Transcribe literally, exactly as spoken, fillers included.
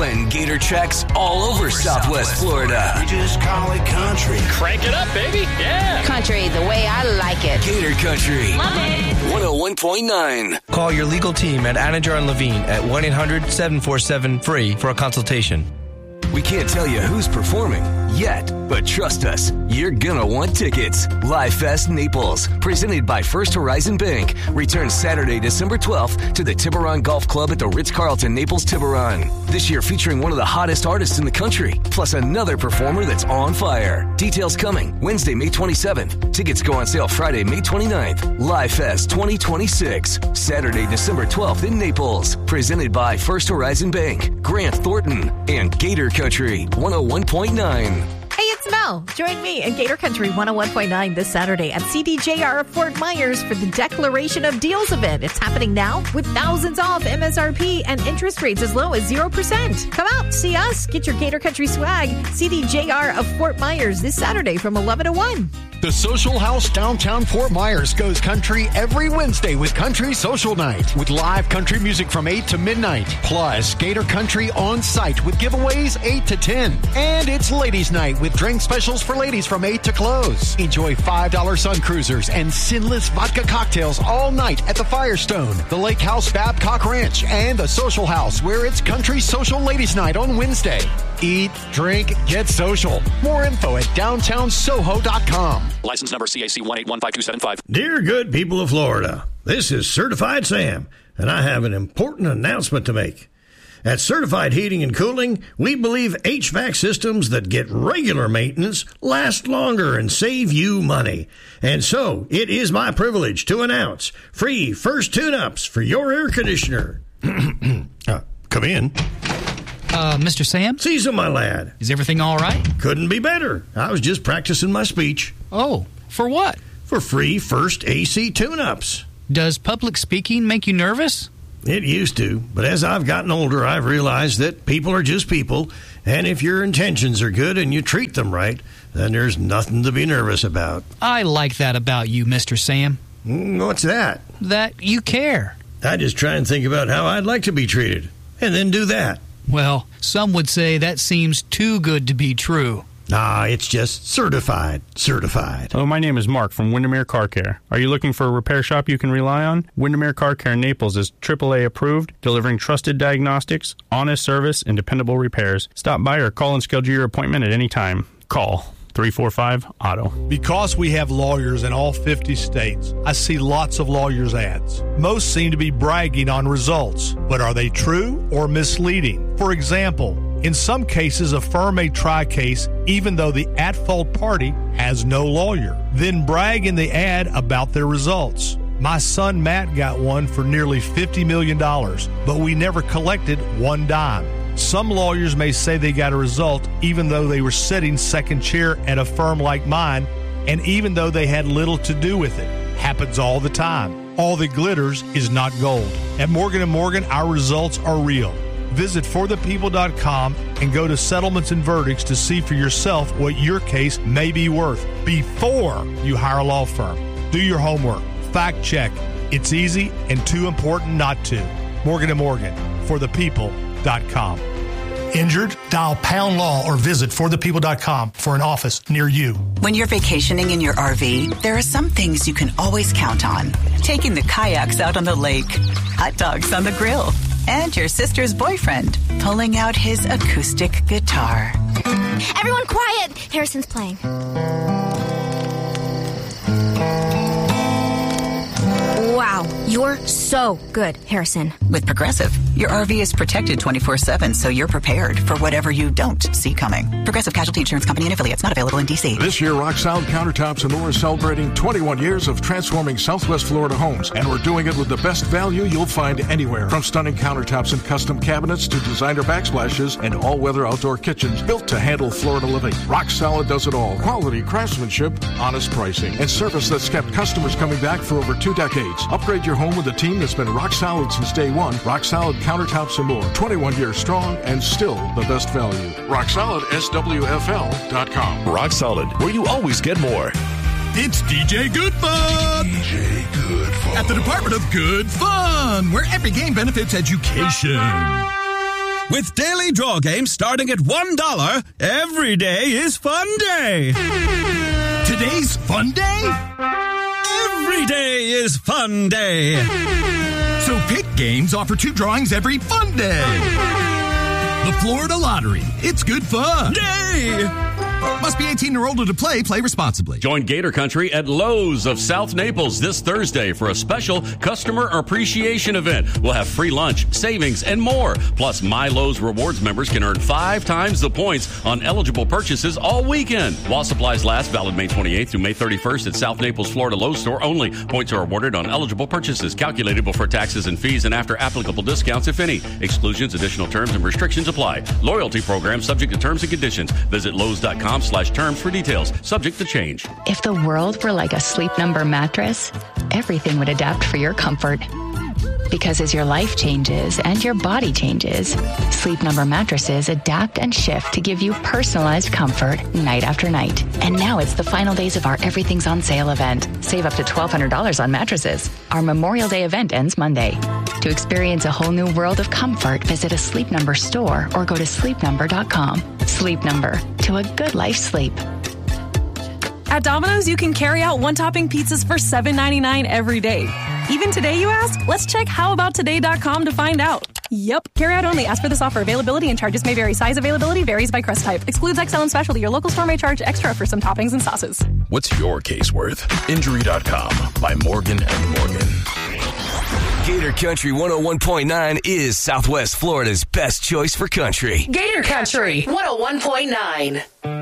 planting gator tracks all over Southwest Florida. We just call it country. Crank it up, baby. Yeah. Country the way I like it. Gator Country. Love it. one oh one point nine. Call your legal team at Anajar and Levine at one eight hundred seven four seven free for a consultation. We can't tell you who's performing yet, but trust us, you're gonna want tickets. Live Fest Naples, presented by First Horizon Bank, returns Saturday, December twelfth to the Tiburon Golf Club at the Ritz-Carlton Naples Tiburon. This year featuring one of the hottest artists in the country, plus another performer that's on fire. Details coming Wednesday, May twenty-seventh. Tickets go on sale Friday, May twenty-ninth. Live Fest twenty twenty-six, Saturday, December twelfth in Naples, presented by First Horizon Bank, Grant Thornton, and Gator Country one oh one point nine. Hey, it's Mel. Join me in Gator Country one oh one point nine this Saturday at C D J R of Fort Myers for the Declaration of Deals event. It's happening now with thousands off M S R P and interest rates as low as zero percent. Come out, see us, get your Gator Country swag. C D J R of Fort Myers this Saturday from eleven to one. The Social House downtown Fort Myers goes country every Wednesday with Country Social Night with live country music from eight to midnight. Plus, Gator Country on site with giveaways eight to ten. And it's Ladies Night with drink specials for ladies from eight to close. Enjoy five dollars Sun Cruisers and sinless vodka cocktails all night at the Firestone, the Lake House Babcock Ranch, and the Social House where it's Country Social Ladies Night on Wednesday. Eat, drink, get social. More info at downtown soho dot com. License number C A C one eight one five two seven five. Dear good people of Florida, this is Certified Sam, and I have an important announcement to make. At Certified Heating and Cooling, we believe H V A C systems that get regular maintenance last longer and save you money. And so, it is my privilege to announce free first tune-ups for your air conditioner. uh, come in. Uh, Mister Sam? Cecil, my lad. Is everything all right? Couldn't be better. I was just practicing my speech. Oh, for what? For free first A C tune-ups. Does public speaking make you nervous? It used to, but as I've gotten older, I've realized that people are just people, and if your intentions are good and you treat them right, then there's nothing to be nervous about. I like that about you, Mister Sam. What's that? That you care. I just try and think about how I'd like to be treated, and then do that. Well, some would say that seems too good to be true. Nah, it's just certified. Certified. Hello, my name is Mark from Windermere Car Care. Are you looking for a repair shop you can rely on? Windermere Car Care Naples is triple A approved, delivering trusted diagnostics, honest service, and dependable repairs. Stop by or call and schedule your appointment at any time. Call three four five, auto. Because we have lawyers in all fifty states, I see lots of lawyers' ads. Most seem to be bragging on results, but are they true or misleading? For example, in some cases, a firm may try a case even though the at-fault party has no lawyer, then brag in the ad about their results. My son Matt got one for nearly fifty million dollars, but we never collected one dime. Some lawyers may say they got a result even though they were sitting second chair at a firm like mine, and even though they had little to do with it. Happens all the time. All that glitters is not gold. At Morgan and Morgan, our results are real. Visit for the people dot com and go to settlements and verdicts to see for yourself what your case may be worth before you hire a law firm. Do your homework. Fact check. It's easy and too important not to. Morgan and Morgan, for the people dot com. Injured? Dial Pound Law or visit for the people dot com for an office near you. When you're vacationing in your R V, there are some things you can always count on. Taking the kayaks out on the lake, hot dogs on the grill, and your sister's boyfriend pulling out his acoustic guitar. Everyone quiet! Harrison's playing. Wow, you're so good, Harrison. With Progressive, your R V is protected twenty-four seven, so you're prepared for whatever you don't see coming. Progressive Casualty Insurance Company and affiliates, not available in D C. This year, Rock Solid Countertops and More is celebrating twenty-one years of transforming Southwest Florida homes, and we're doing it with the best value you'll find anywhere. From stunning countertops and custom cabinets to designer backsplashes and all-weather outdoor kitchens built to handle Florida living. Rock Solid does it all. Quality craftsmanship, honest pricing, and service that's kept customers coming back for over two decades. Upgrade your home with a team that's been rock solid since day one. Rock Solid Countertops and More. twenty-one years strong and still the best value. Rock Solid S W F L dot com. Rock Solid, where you always get more. It's D J Good Fun! D J Good Fun. At the Department of Good Fun, where every game benefits education. With daily draw games starting at one dollar, every day is fun day. Today's fun day? Every day is fun day. So Pick Games offer two drawings every fun day. The Florida Lottery. It's good fun. Yay! Must be eighteen or older to play. Play responsibly. Join Gator Country at Lowe's of South Naples this Thursday for a special customer appreciation event. We'll have free lunch, savings, and more. Plus, My Lowe's Rewards members can earn five times the points on eligible purchases all weekend. While supplies last, valid May twenty-eighth through May thirty-first at South Naples, Florida Lowe's store only. Points are awarded on eligible purchases, calculated before taxes and fees and after applicable discounts, if any. Exclusions, additional terms, and restrictions apply. Loyalty program subject to terms and conditions. Visit Lowe's.com slash terms for details. Subject to change. If the world were like a Sleep Number mattress, everything would adapt for your comfort. Because as your life changes and your body changes, Sleep Number mattresses adapt and shift to give you personalized comfort night after night. And now it's the final days of our Everything's on Sale event. Save up to twelve hundred dollars on mattresses. Our Memorial Day event ends Monday. To experience a whole new world of comfort, visit a Sleep Number store or go to sleep number dot com. Sleep Number, to a good life sleep. At Domino's, you can carry out one-topping pizzas for seven ninety-nine every day. Even today, you ask? Let's check how about today dot com to find out. Yep, carry out only. As for this offer, availability and charges may vary. Size availability varies by crust type. Excludes X L and specialty. Your local store may charge extra for some toppings and sauces. What's your case worth? Injury dot com by Morgan and Morgan. Gator Country one oh one point nine is Southwest Florida's best choice for country. Gator Country one oh one point nine.